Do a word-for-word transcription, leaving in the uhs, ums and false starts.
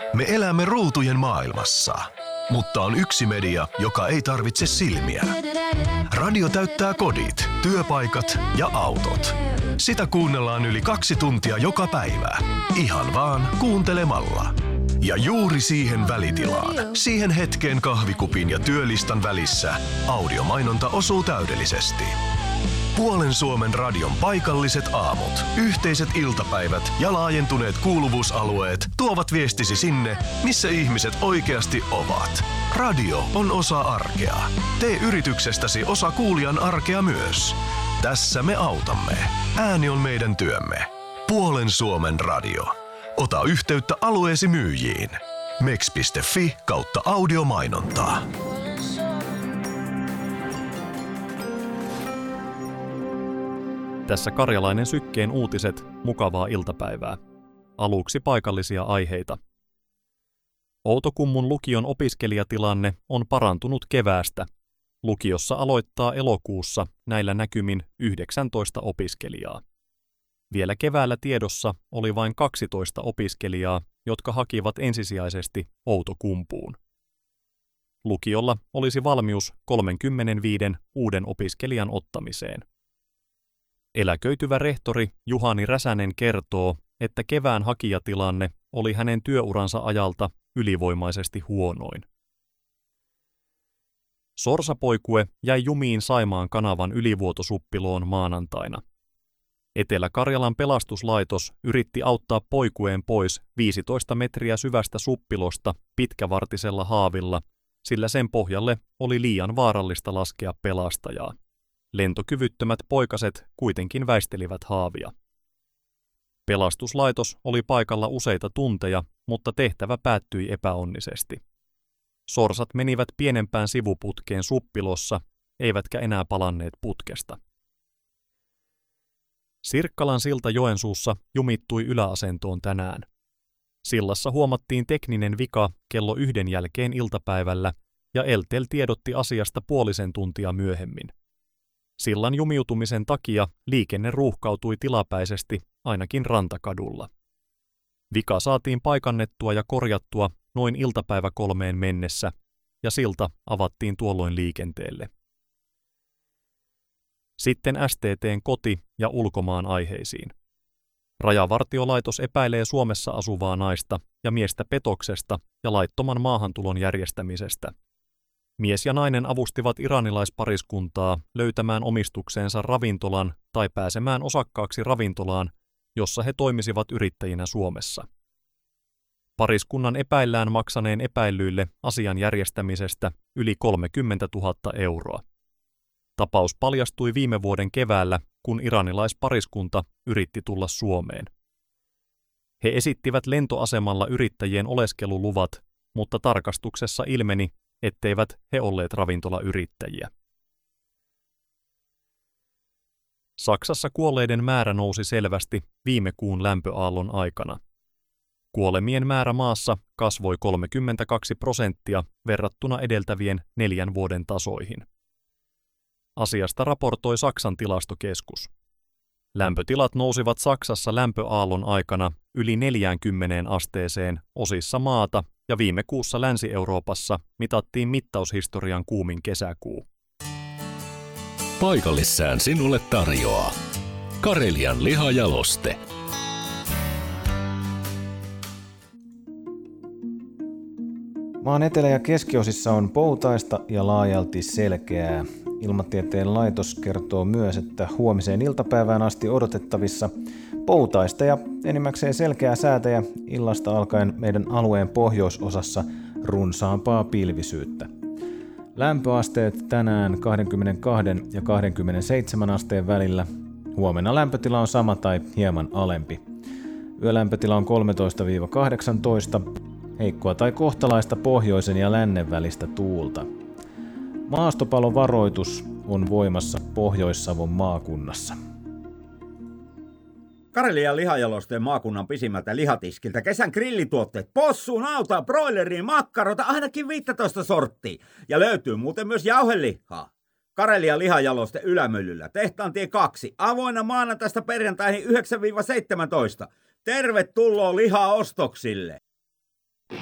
Me elämme ruutujen maailmassa, mutta on yksi media, joka ei tarvitse silmiä. Radio täyttää kodit, työpaikat ja autot. Sitä kuunnellaan yli kaksi tuntia joka päivä. Ihan vaan kuuntelemalla. Ja juuri siihen välitilaan, siihen hetkeen kahvikupin ja työlistan välissä, audiomainonta osuu täydellisesti. Puolen Suomen radion paikalliset aamut, yhteiset iltapäivät ja laajentuneet kuuluvuusalueet tuovat viestisi sinne, missä ihmiset oikeasti ovat. Radio on osa arkea. Tee yrityksestäsi osa kuulijan arkea myös. Tässä me autamme. Ääni on meidän työmme. Puolen Suomen radio. Ota yhteyttä alueesi myyjiin. meks piste fi kautta audiomainontaa. Tässä Karjalainen Sykkeen uutiset, mukavaa iltapäivää. Aluksi paikallisia aiheita. Outokummun lukion opiskelijatilanne on parantunut keväästä. Lukiossa aloittaa elokuussa näillä näkymin yhdeksäntoista opiskelijaa. Vielä keväällä tiedossa oli vain kaksitoista opiskelijaa, jotka hakivat ensisijaisesti Outokumpuun. Lukiolla olisi valmius kolmekymmentäviisi uuden opiskelijan ottamiseen. Eläköityvä rehtori Juhani Räsänen kertoo, että kevään hakijatilanne oli hänen työuransa ajalta ylivoimaisesti huonoin. Sorsapoikue jäi jumiin Saimaan kanavan ylivuotosuppiloon maanantaina. Etelä-Karjalan pelastuslaitos yritti auttaa poikueen pois viisitoista metriä syvästä suppilosta pitkävartisella haavilla, sillä sen pohjalle oli liian vaarallista laskea pelastajaa. Lentokyvyttömät poikaset kuitenkin väistelivät haavia. Pelastuslaitos oli paikalla useita tunteja, mutta tehtävä päättyi epäonnisesti. Sorsat menivät pienempään sivuputkeen suppilossa, eivätkä enää palanneet putkesta. Sirkkalan silta Joensuussa jumittui yläasentoon tänään. Sillassa huomattiin tekninen vika kello yhden jälkeen iltapäivällä ja Eltel tiedotti asiasta puolisen tuntia myöhemmin. Sillan jumiutumisen takia liikenne ruuhkautui tilapäisesti ainakin Rantakadulla. Vika saatiin paikannettua ja korjattua noin iltapäivä kolmeen mennessä, ja silta avattiin tuolloin liikenteelle. Sitten S T T:n koti- ja ulkomaan aiheisiin. Rajavartiolaitos epäilee Suomessa asuvaa naista ja miestä petoksesta ja laittoman maahantulon järjestämisestä. Mies ja nainen avustivat iranilaispariskuntaa löytämään omistukseensa ravintolan tai pääsemään osakkaaksi ravintolaan, jossa he toimisivat yrittäjinä Suomessa. Pariskunnan epäillään maksaneen epäillyille asian järjestämisestä yli kolmekymmentätuhatta euroa. Tapaus paljastui viime vuoden keväällä, kun iranilaispariskunta yritti tulla Suomeen. He esittivät lentoasemalla yrittäjien oleskeluluvat, mutta tarkastuksessa ilmeni, etteivät he olleet ravintolayrittäjiä. Saksassa kuolleiden määrä nousi selvästi viime kuun lämpöaallon aikana. Kuolemien määrä maassa kasvoi kolmekymmentäkaksi prosenttia verrattuna edeltävien neljän vuoden tasoihin. Asiasta raportoi Saksan tilastokeskus. Lämpötilat nousivat Saksassa lämpöaallon aikana yli neljäänkymmeneen asteeseen osissa maata ja viime kuussa Länsi-Euroopassa mitattiin mittaushistorian kuumin kesäkuu. Paikallissään sinulle tarjoaa Karelian lihajaloste. Maan etelä- ja keskiosissa on poutaista ja laajalti selkeää. Ilmatieteen laitos kertoo myös, että huomiseen iltapäivään asti odotettavissa poutaista ja enimmäkseen selkeää säätä ja illasta alkaen meidän alueen pohjoisosassa runsaampaa pilvisyyttä. Lämpöasteet tänään kaksikymmentäkaksi ja kaksikymmentäseitsemän asteen välillä. Huomenna lämpötila on sama tai hieman alempi. Yölämpötila on kolmetoista kahdeksantoista, heikkoa tai kohtalaista pohjoisen ja lännen välistä tuulta. Maastopalovaroitus on voimassa Pohjois-Savon maakunnassa. Karelian lihajalosteen maakunnan pisimmältä lihatiskiltä kesän grillituotteet, possuun, nautaa, broileriin, makkarota, ainakin viisitoista sorttia. Ja löytyy muuten myös jauhelihaa. Karelian lihajaloste Ylämyllyllä, Tehtaantie kaksi, avoinna maanantaista perjantaihin yhdeksän seitsemäntoista. Tervetuloa lihaostoksille!